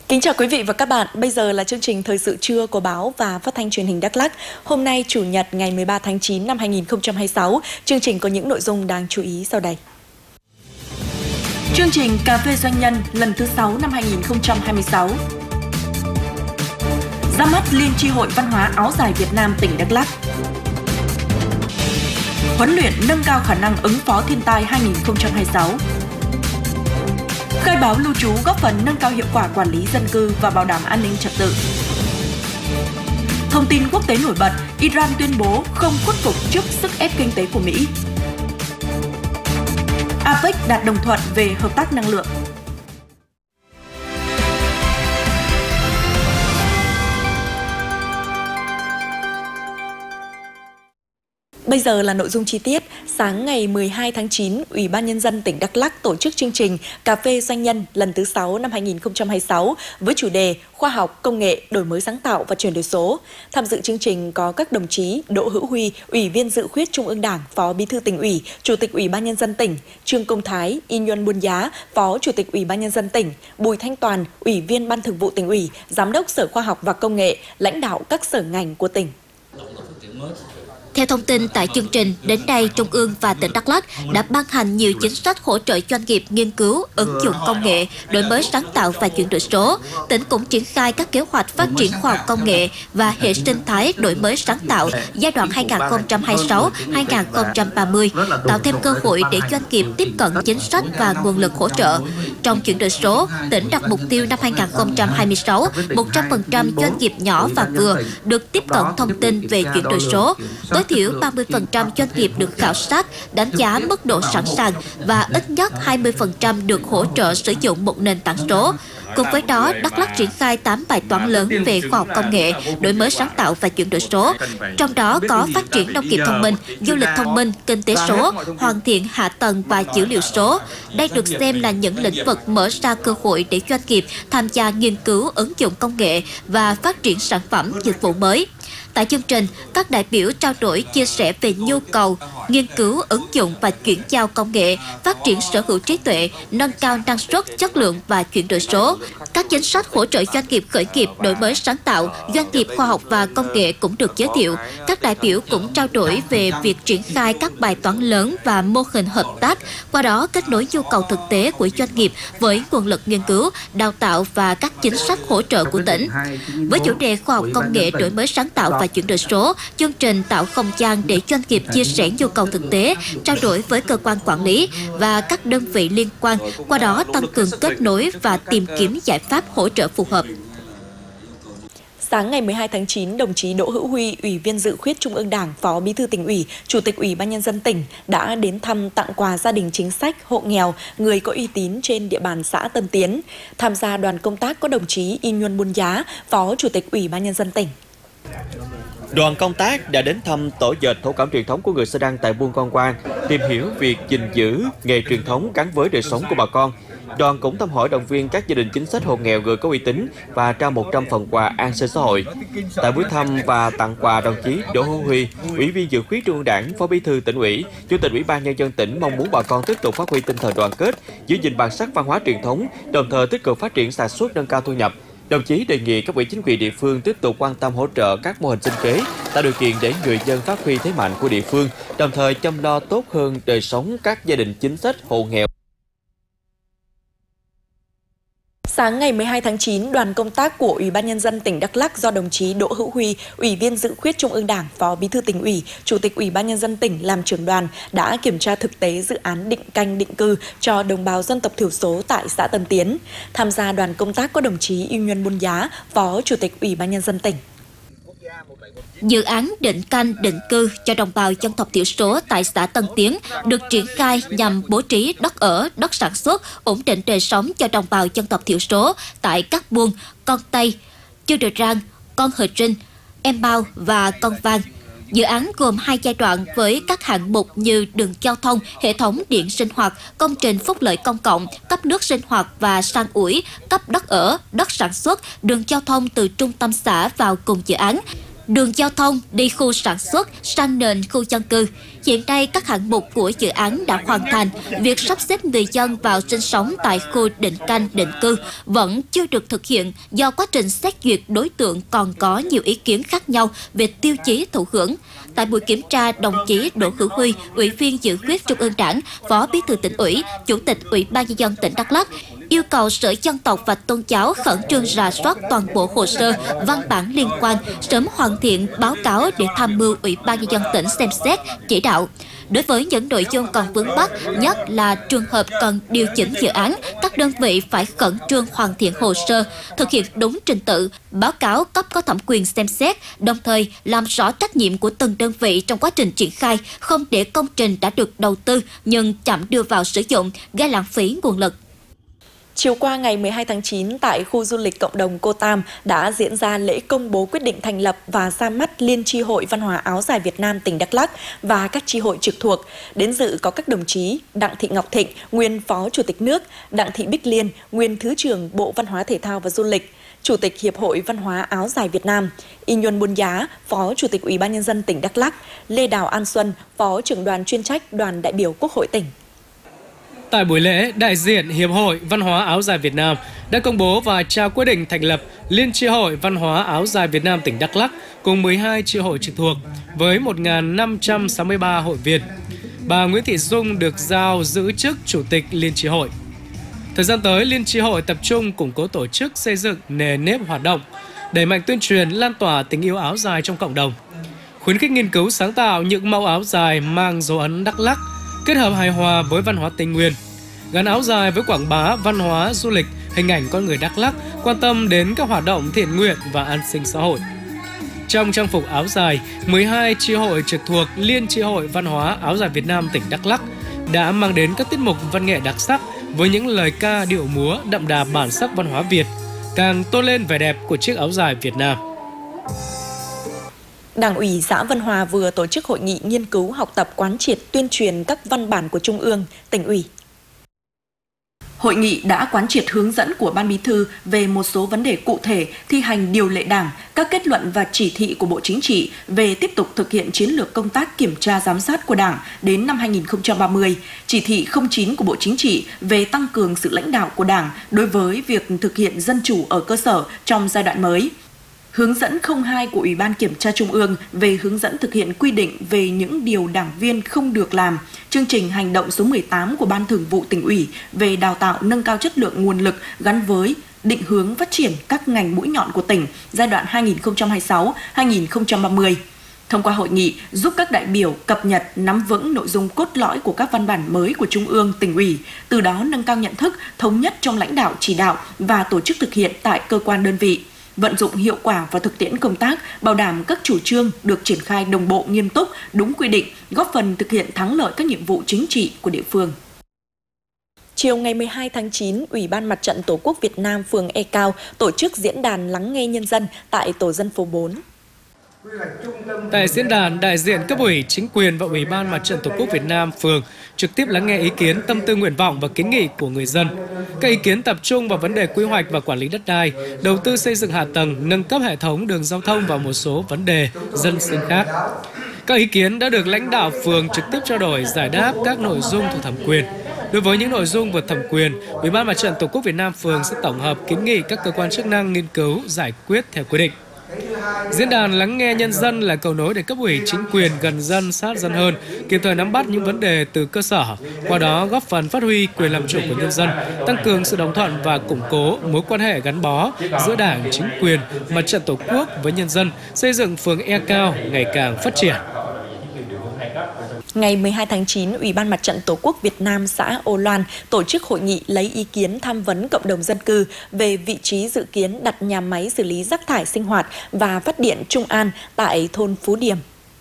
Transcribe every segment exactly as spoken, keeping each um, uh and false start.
Kính chào quý vị và các bạn, bây giờ là chương trình Thời sự trưa của báo và Phát thanh Truyền hình Đắk Lắk. Hôm nay Chủ nhật ngày mười ba tháng chín năm hai nghìn không trăm hai mươi sáu, chương trình có những nội dung đáng chú ý sau đây. Chương trình Cà phê Doanh nhân lần thứ sáu năm hai nghìn không trăm hai mươi sáu. Ra mắt Liên chi hội văn hóa áo dài Việt Nam tỉnh Đắk Lắk. Huấn luyện nâng cao khả năng ứng phó thiên tai hai nghìn không trăm hai mươi sáu. Khai báo lưu trú góp phần nâng cao hiệu quả quản lý dân cư và bảo đảm an ninh trật tự. Thông tin quốc tế nổi bật, Iran tuyên bố không khuất phục trước sức ép kinh tế của Mỹ. a pếch đạt đồng thuận về hợp tác năng lượng. Bây giờ là nội dung chi tiết. Sáng ngày mười hai tháng chín, Ủy ban Nhân dân tỉnh Đắk Lắk tổ chức chương trình Cà phê Doanh nhân lần thứ sáu năm hai nghìn không trăm hai mươi sáu với chủ đề Khoa học, công nghệ, đổi mới sáng tạo và chuyển đổi số. Tham dự chương trình có các đồng chí Đỗ Hữu Huy, Ủy viên Dự khuyết Trung ương Đảng, Phó Bí thư Tỉnh ủy, Chủ tịch Ủy ban Nhân dân tỉnh, Trương Công Thái, Y Nhuân Buôn Giá, Phó Chủ tịch Ủy ban Nhân dân tỉnh, Bùi Thanh Toàn, Ủy viên Ban Thường vụ Tỉnh ủy, Giám đốc Sở Khoa học và Công nghệ, lãnh đạo các sở ngành của tỉnh. Theo thông tin tại chương trình, đến nay Trung ương và tỉnh Đắk Lắk đã ban hành nhiều chính sách hỗ trợ doanh nghiệp nghiên cứu, ứng dụng công nghệ, đổi mới sáng tạo và chuyển đổi số. Tỉnh cũng triển khai các kế hoạch phát triển khoa học công nghệ và hệ sinh thái đổi mới sáng tạo giai đoạn hai nghìn không trăm hai mươi sáu đến hai nghìn không trăm ba mươi, tạo thêm cơ hội để doanh nghiệp tiếp cận chính sách và nguồn lực hỗ trợ. Trong chuyển đổi số, tỉnh đặt mục tiêu năm hai nghìn không trăm hai mươi sáu, một trăm phần trăm doanh nghiệp nhỏ và vừa được tiếp cận thông tin về chuyển đổi số. Tối thiểu ba mươi phần trăm doanh nghiệp được khảo sát, đánh giá mức độ sẵn sàng và ít nhất hai mươi phần trăm được hỗ trợ sử dụng một nền tảng số. Cùng với đó, Đắk Lắk triển khai tám bài toán lớn về khoa học công nghệ, đổi mới sáng tạo và chuyển đổi số. Trong đó có phát triển nông nghiệp thông minh, du lịch thông minh, kinh tế số, hoàn thiện hạ tầng và dữ liệu số. Đây được xem là những lĩnh vực mở ra cơ hội để doanh nghiệp tham gia nghiên cứu, ứng dụng công nghệ và phát triển sản phẩm, dịch vụ mới. Tại chương trình, các đại biểu trao đổi chia sẻ về nhu cầu, nghiên cứu, ứng dụng và chuyển giao công nghệ, phát triển sở hữu trí tuệ, nâng cao năng suất, chất lượng và chuyển đổi số. Các chính sách hỗ trợ doanh nghiệp khởi nghiệp, đổi mới sáng tạo, doanh nghiệp khoa học và công nghệ cũng được giới thiệu. Các đại biểu cũng trao đổi về việc triển khai các bài toán lớn và mô hình hợp tác, qua đó kết nối nhu cầu thực tế của doanh nghiệp với nguồn lực nghiên cứu, đào tạo và các chính sách hỗ trợ của tỉnh. Với chủ đề khoa học công nghệ, đổi mới sáng tạo và chuyển đổi số, chương trình tạo không gian để doanh nghiệp chia sẻ nhu cầu thực tế, trao đổi với cơ quan quản lý và các đơn vị liên quan, qua đó tăng cường kết nối và tìm kiếm giải pháp hỗ trợ phù hợp. Sáng ngày mười hai tháng chín, đồng chí Đỗ Hữu Huy, Ủy viên Dự khuyết Trung ương Đảng, Phó Bí thư Tỉnh ủy, Chủ tịch Ủy ban Nhân dân tỉnh đã đến thăm tặng quà gia đình chính sách, hộ nghèo, người có uy tín trên địa bàn xã Tân Tiến. Tham gia đoàn công tác có đồng chí Y Nhuân Buôn Giá, Phó Chủ tịch Ủy ban Nhân dân tỉnh. Đoàn công tác đã đến thăm tổ dệt thổ cẩm truyền thống của người Sơ Đăng tại Buôn Con Quan, tìm hiểu việc gìn giữ nghề truyền thống gắn với đời sống của bà con. Đoàn cũng thăm hỏi động viên các gia đình chính sách hộ nghèo người có uy tín và trao một trăm phần quà an sinh xã hội. Tại buổi thăm và tặng quà, đồng chí Đỗ Hữu Huy, Ủy viên Dự khuyết Trung ương Đảng, Phó Bí thư Tỉnh ủy, Chủ tịch Ủy ban Nhân dân tỉnh mong muốn bà con tiếp tục phát huy tinh thần đoàn kết, giữ gìn bản sắc văn hóa truyền thống, đồng thời tích cực phát triển sản xuất, nâng cao thu nhập. Đồng chí đề nghị cấp ủy chính quyền địa phương tiếp tục quan tâm hỗ trợ các mô hình sinh kế, tạo điều kiện để người dân phát huy thế mạnh của địa phương, đồng thời chăm lo tốt hơn đời sống các gia đình chính sách hộ nghèo. Sáng ngày mười hai tháng chín, đoàn công tác của Ủy ban Nhân dân tỉnh Đắk Lắk do đồng chí Đỗ Hữu Huy, Ủy viên Dự khuyết Trung ương Đảng, Phó Bí thư Tỉnh ủy, Chủ tịch Ủy ban Nhân dân tỉnh làm trưởng đoàn đã kiểm tra thực tế dự án định canh định cư cho đồng bào dân tộc thiểu số tại xã Tân Tiến. Tham gia đoàn công tác có đồng chí Y Nhuân Buôn Giá, Phó Chủ tịch Ủy ban Nhân dân tỉnh. Dự án định canh định cư cho đồng bào dân tộc thiểu số tại xã Tân Tiến được triển khai nhằm bố trí đất ở, đất sản xuất, ổn định đời sống cho đồng bào dân tộc thiểu số tại các buôn Con Tây, Chư Đờ Rang, Con Hờ Trinh, Em Bao và Con Vang. Dự án gồm hai giai đoạn với các hạng mục như đường giao thông, hệ thống điện sinh hoạt, công trình phúc lợi công cộng, cấp nước sinh hoạt và san ủi, cấp đất ở, đất sản xuất, đường giao thông từ trung tâm xã vào cùng dự án. Đường giao thông đi khu sản xuất sang nền khu dân cư. Hiện nay, các hạng mục của dự án đã hoàn thành. Việc sắp xếp người dân vào sinh sống tại khu định canh định cư vẫn chưa được thực hiện do quá trình xét duyệt đối tượng còn có nhiều ý kiến khác nhau về tiêu chí thụ hưởng. Tại buổi kiểm tra, đồng chí Đỗ Hữu Huy, Ủy viên Dự khuyết Trung ương Đảng, Phó Bí thư Tỉnh ủy, Chủ tịch Ủy ban Nhân dân tỉnh Đắk Lắk yêu cầu Sở Dân tộc và Tôn giáo khẩn trương rà soát toàn bộ hồ sơ, văn bản liên quan, sớm hoàn thiện báo cáo để tham mưu Ủy ban Nhân dân tỉnh xem xét, chỉ đạo. Đối với những nội dung còn vướng mắc, nhất là trường hợp cần điều chỉnh dự án, các đơn vị phải khẩn trương hoàn thiện hồ sơ, thực hiện đúng trình tự, báo cáo cấp có thẩm quyền xem xét, đồng thời làm rõ trách nhiệm của từng đơn vị trong quá trình triển khai, không để công trình đã được đầu tư nhưng chậm đưa vào sử dụng, gây lãng phí nguồn lực. Chiều qua ngày mười hai tháng chín, tại khu du lịch cộng đồng Cô Tam đã diễn ra lễ công bố quyết định thành lập và ra mắt Liên chi hội Văn hóa áo dài Việt Nam tỉnh Đắk Lắk và các chi hội trực thuộc. Đến dự có các đồng chí Đặng Thị Ngọc Thịnh, nguyên Phó Chủ tịch nước, Đặng Thị Bích Liên, nguyên Thứ trưởng Bộ Văn hóa Thể thao và Du lịch, Chủ tịch Hiệp hội Văn hóa áo dài Việt Nam, Y Nhuần Buôn Giá, Phó Chủ tịch Ủy ban Nhân dân tỉnh Đắk Lắk, Lê Đào An Xuân, Phó trưởng đoàn chuyên trách Đoàn đại biểu Quốc hội tỉnh. Tại buổi lễ, đại diện Hiệp hội Văn hóa áo dài Việt Nam đã công bố và trao quyết định thành lập Liên chi hội Văn hóa áo dài Việt Nam tỉnh Đắk Lắk cùng mười hai chi hội trực thuộc với một nghìn năm trăm sáu mươi ba hội viên. Bà Nguyễn Thị Dung được giao giữ chức Chủ tịch Liên chi hội. Thời gian tới, Liên chi hội tập trung củng cố tổ chức, xây dựng nề nếp hoạt động, đẩy mạnh tuyên truyền, lan tỏa tình yêu áo dài trong cộng đồng, khuyến khích nghiên cứu sáng tạo những mẫu áo dài mang dấu ấn Đắk Lắk, kết hợp hài hòa với văn hóa Tây Nguyên, gắn áo dài với quảng bá văn hóa, du lịch, hình ảnh con người Đắk Lắk, quan tâm đến các hoạt động thiện nguyện và an sinh xã hội. Trong trang phục áo dài, mười hai chi hội trực thuộc Liên chi hội Văn hóa áo dài Việt Nam tỉnh Đắk Lắk đã mang đến các tiết mục văn nghệ đặc sắc với những lời ca điệu múa đậm đà bản sắc văn hóa Việt, càng tôn lên vẻ đẹp của chiếc áo dài Việt Nam. Đảng ủy xã Vân Hòa vừa tổ chức hội nghị nghiên cứu, học tập, quán triệt, tuyên truyền các văn bản của Trung ương, tỉnh ủy. Hội nghị đã quán triệt hướng dẫn của Ban Bí thư về một số vấn đề cụ thể thi hành điều lệ Đảng, các kết luận và chỉ thị của Bộ Chính trị về tiếp tục thực hiện chiến lược công tác kiểm tra giám sát của Đảng đến năm hai nghìn không trăm ba mươi, chỉ thị không chín của Bộ Chính trị về tăng cường sự lãnh đạo của Đảng đối với việc thực hiện dân chủ ở cơ sở trong giai đoạn mới. Hướng dẫn không hai của Ủy ban Kiểm tra Trung ương về hướng dẫn thực hiện quy định về những điều đảng viên không được làm, chương trình hành động số mười tám của Ban Thường vụ Tỉnh ủy về đào tạo nâng cao chất lượng nguồn lực gắn với định hướng phát triển các ngành mũi nhọn của tỉnh giai đoạn hai nghìn không trăm hai mươi sáu đến hai nghìn không trăm ba mươi. Thông qua hội nghị, giúp các đại biểu cập nhật, nắm vững nội dung cốt lõi của các văn bản mới của Trung ương, Tỉnh ủy, từ đó nâng cao nhận thức, thống nhất trong lãnh đạo chỉ đạo và tổ chức thực hiện tại cơ quan đơn vị, vận dụng hiệu quả vào thực tiễn công tác, bảo đảm các chủ trương được triển khai đồng bộ, nghiêm túc, đúng quy định, góp phần thực hiện thắng lợi các nhiệm vụ chính trị của địa phương. Chiều ngày mười hai tháng chín, Ủy ban Mặt trận Tổ quốc Việt Nam phường E Cao tổ chức diễn đàn lắng nghe nhân dân tại tổ dân phố bốn. Tại diễn đàn, đại diện cấp ủy, chính quyền và Ủy ban Mặt trận Tổ quốc Việt Nam phường trực tiếp lắng nghe ý kiến, tâm tư, nguyện vọng và kiến nghị của người dân. Các ý kiến tập trung vào vấn đề quy hoạch và quản lý đất đai, đầu tư xây dựng hạ tầng, nâng cấp hệ thống đường giao thông và một số vấn đề dân sinh khác. Các ý kiến đã được lãnh đạo phường trực tiếp trao đổi, giải đáp các nội dung thuộc thẩm quyền. Đối với những nội dung vượt thẩm quyền, Ủy ban Mặt trận Tổ quốc Việt Nam phường sẽ tổng hợp kiến nghị các cơ quan chức năng nghiên cứu, giải quyết theo quy định. Diễn đàn lắng nghe nhân dân là cầu nối để cấp ủy chính quyền gần dân, sát dân hơn, kịp thời nắm bắt những vấn đề từ cơ sở, qua đó góp phần phát huy quyền làm chủ của nhân dân, tăng cường sự đồng thuận và củng cố mối quan hệ gắn bó giữa Đảng, chính quyền, Mặt trận Tổ quốc với nhân dân, xây dựng phường E Cao ngày càng phát triển. Ngày mười hai tháng chín, Ủy ban Mặt trận Tổ quốc Việt Nam xã Âu Loan tổ chức hội nghị lấy ý kiến tham vấn cộng đồng dân cư về vị trí dự kiến đặt nhà máy xử lý rác thải sinh hoạt và phát điện Trung An tại thôn Phú Điểm.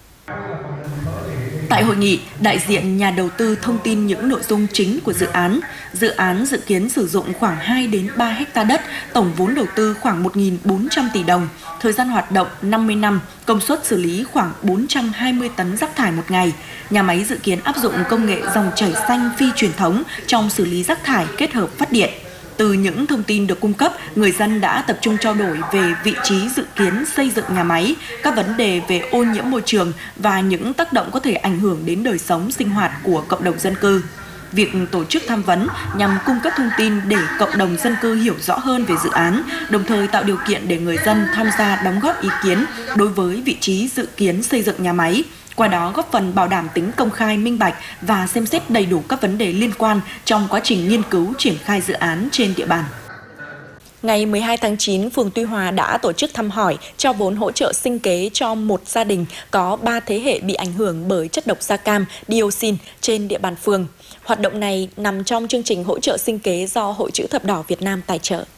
Tại hội nghị, đại diện nhà đầu tư thông tin những nội dung chính của dự án. Dự án dự kiến sử dụng khoảng hai đến ba héc-ta đất, tổng vốn đầu tư khoảng một nghìn bốn trăm tỷ đồng, thời gian hoạt động năm mươi năm, công suất xử lý khoảng bốn trăm hai mươi tấn rác thải một ngày. Nhà máy dự kiến áp dụng công nghệ dòng chảy xanh phi truyền thống trong xử lý rác thải kết hợp phát điện. Từ những thông tin được cung cấp, người dân đã tập trung trao đổi về vị trí dự kiến xây dựng nhà máy, các vấn đề về ô nhiễm môi trường và những tác động có thể ảnh hưởng đến đời sống sinh hoạt của cộng đồng dân cư. Việc tổ chức tham vấn nhằm cung cấp thông tin để cộng đồng dân cư hiểu rõ hơn về dự án, đồng thời tạo điều kiện để người dân tham gia đóng góp ý kiến đối với vị trí dự kiến xây dựng nhà máy, qua đó góp phần bảo đảm tính công khai, minh bạch và xem xét đầy đủ các vấn đề liên quan trong quá trình nghiên cứu triển khai dự án trên địa bàn. Ngày mười hai tháng chín, phường Tuy Hòa đã tổ chức thăm hỏi, trao vốn hỗ trợ sinh kế cho một gia đình có ba thế hệ bị ảnh hưởng bởi chất độc da cam, dioxin trên địa bàn phường. Hoạt động này nằm trong chương trình hỗ trợ sinh kế do Hội Chữ Thập Đỏ Việt Nam tài trợ.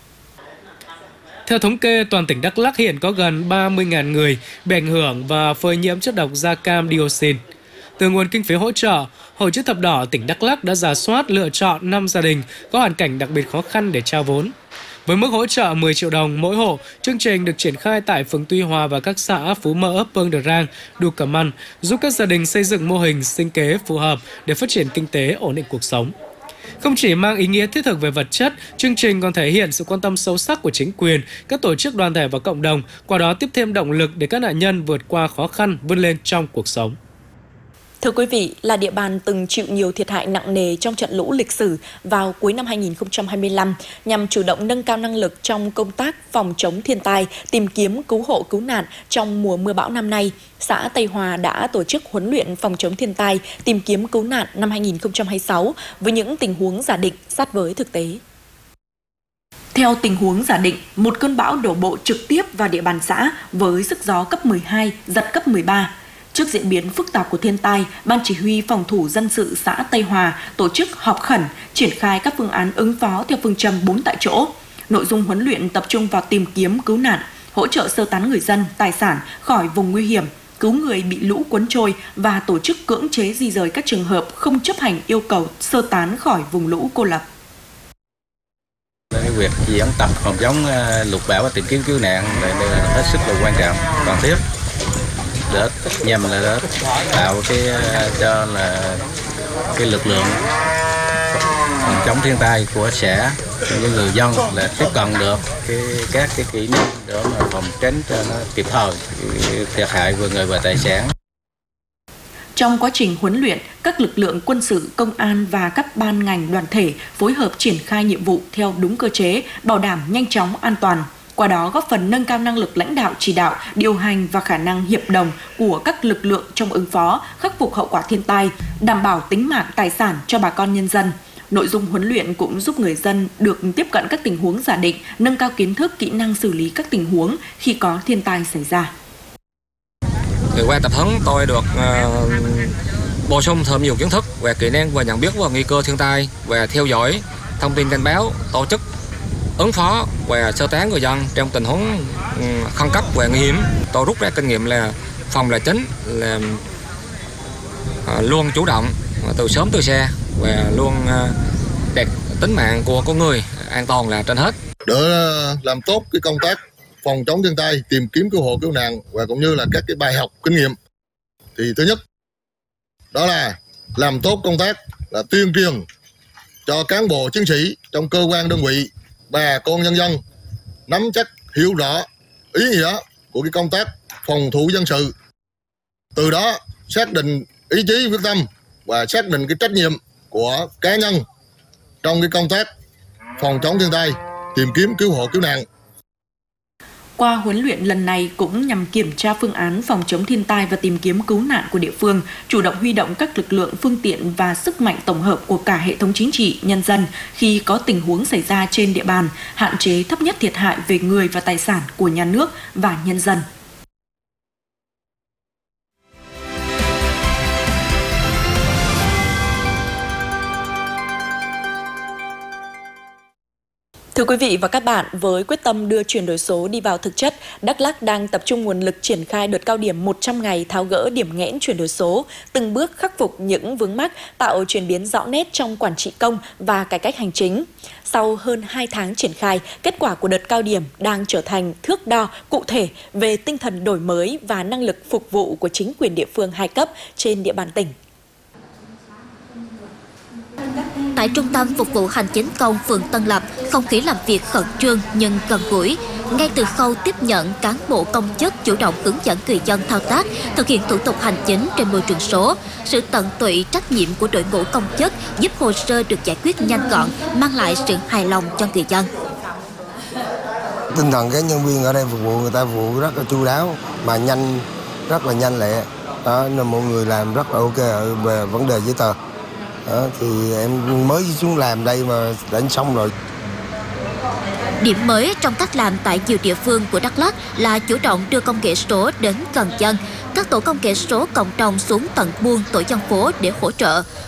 Theo thống kê, toàn tỉnh Đắk Lắk hiện có gần ba mươi nghìn người bị ảnh hưởng và phơi nhiễm chất độc da cam dioxin. Từ nguồn kinh phí hỗ trợ, Hội Chữ Thập Đỏ tỉnh Đắk Lắk đã rà soát lựa chọn năm gia đình có hoàn cảnh đặc biệt khó khăn để trao vốn. Với mức hỗ trợ mười triệu đồng mỗi hộ, chương trình được triển khai tại phường Tuy Hòa và các xã Phú Mỡ, Pâng Đờ Rang, Đu Cà Măn, giúp các gia đình xây dựng mô hình sinh kế phù hợp để phát triển kinh tế, ổn định cuộc sống. Không chỉ mang ý nghĩa thiết thực về vật chất, chương trình còn thể hiện sự quan tâm sâu sắc của chính quyền, các tổ chức đoàn thể và cộng đồng, qua đó tiếp thêm động lực để các nạn nhân vượt qua khó khăn, vươn lên trong cuộc sống. Thưa quý vị, là địa bàn từng chịu nhiều thiệt hại nặng nề trong trận lũ lịch sử vào cuối năm hai nghìn không trăm hai mươi lăm, nhằm chủ động nâng cao năng lực trong công tác phòng chống thiên tai, tìm kiếm cứu hộ cứu nạn trong mùa mưa bão năm nay, xã Tây Hòa đã tổ chức huấn luyện phòng chống thiên tai, tìm kiếm cứu nạn năm hai nghìn không trăm hai mươi sáu với những tình huống giả định sát với thực tế. Theo tình huống giả định, một cơn bão đổ bộ trực tiếp vào địa bàn xã với sức gió cấp mười hai, giật cấp mười ba. Trước diễn biến phức tạp của thiên tai, Ban Chỉ huy Phòng thủ Dân sự xã Tây Hòa tổ chức họp khẩn, triển khai các phương án ứng phó theo phương châm bốn tại chỗ. Nội dung huấn luyện tập trung vào tìm kiếm cứu nạn, hỗ trợ sơ tán người dân, tài sản khỏi vùng nguy hiểm, cứu người bị lũ cuốn trôi và tổ chức cưỡng chế di dời các trường hợp không chấp hành yêu cầu sơ tán khỏi vùng lũ cô lập. Cái việc diễn tập phòng chống lụt bão và tìm kiếm cứu nạn là hết sức là quan trọng, cần thiết. Để nhằm là để tạo cái cho là cái lực lượng phòng chống thiên tai của xã những người dân là tiếp cận được cái các cái kỹ năng để mà phòng tránh cho nó kịp thời thiệt hại về người và tài sản. Trong quá trình huấn luyện, các lực lượng quân sự, công an và các ban ngành đoàn thể phối hợp triển khai nhiệm vụ theo đúng cơ chế, bảo đảm nhanh chóng, an toàn. Qua đó góp phần nâng cao năng lực lãnh đạo, chỉ đạo, điều hành và khả năng hiệp đồng của các lực lượng trong ứng phó, khắc phục hậu quả thiên tai, đảm bảo tính mạng, tài sản cho bà con nhân dân. Nội dung huấn luyện cũng giúp người dân được tiếp cận các tình huống giả định, nâng cao kiến thức, kỹ năng xử lý các tình huống khi có thiên tai xảy ra. Thì qua tập huấn tôi được uh, bổ sung thêm nhiều kiến thức về kỹ năng và nhận biết và nguy cơ thiên tai, và theo dõi thông tin cảnh báo, tổ chức ứng phó và sơ tán người dân trong tình huống khẩn cấp và nguy hiểm. Tôi rút ra kinh nghiệm là phòng là chính, là luôn chủ động từ sớm từ xa và luôn đặt tính mạng của con người an toàn là trên hết. Để làm tốt cái công tác phòng chống thiên tai, tìm kiếm cứu hộ cứu nạn và cũng như là các cái bài học kinh nghiệm, thì thứ nhất đó là làm tốt công tác là tuyên truyền cho cán bộ chiến sĩ trong cơ quan đơn vị, bà con nhân dân nắm chắc hiểu rõ ý nghĩa của cái công tác phòng thủ dân sự, từ đó xác định ý chí quyết tâm và xác định cái trách nhiệm của cá nhân trong cái công tác phòng chống thiên tai, tìm kiếm cứu hộ cứu nạn. Qua huấn luyện lần này cũng nhằm kiểm tra phương án phòng chống thiên tai và tìm kiếm cứu nạn của địa phương, chủ động huy động các lực lượng, phương tiện và sức mạnh tổng hợp của cả hệ thống chính trị, nhân dân khi có tình huống xảy ra trên địa bàn, hạn chế thấp nhất thiệt hại về người và tài sản của nhà nước và nhân dân. Thưa quý vị và các bạn, với quyết tâm đưa chuyển đổi số đi vào thực chất, Đắk Lắk đang tập trung nguồn lực triển khai đợt cao điểm một trăm ngày tháo gỡ điểm nghẽn chuyển đổi số, từng bước khắc phục những vướng mắc, tạo chuyển biến rõ nét trong quản trị công và cải cách hành chính. Sau hơn hai tháng triển khai, kết quả của đợt cao điểm đang trở thành thước đo cụ thể về tinh thần đổi mới và năng lực phục vụ của chính quyền địa phương hai cấp trên địa bàn tỉnh. Tại Trung tâm Phục vụ Hành chính công phường Tân Lập, không khí làm việc khẩn trương nhưng gần gũi. Ngay từ khâu tiếp nhận, cán bộ công chức chủ động hướng dẫn người dân thao tác, thực hiện thủ tục hành chính trên môi trường số. Sự tận tụy, trách nhiệm của đội ngũ công chức giúp hồ sơ được giải quyết nhanh gọn, mang lại sự hài lòng cho người dân. Tinh thần các nhân viên ở đây phục vụ người ta phục vụ rất là chu đáo mà nhanh, rất là nhanh lẹ. Đó, nên mọi người làm rất là ok về vấn đề giấy tờ. Đó, thì em mới xuống làm đây mà đã xong rồi. Điểm mới trong cách làm tại nhiều địa phương của Đắk Lắk là chủ động đưa công nghệ số đến gần dân. Các tổ công nghệ số cộng đồng xuống tận buôn tổ dân phố để hỗ trợ.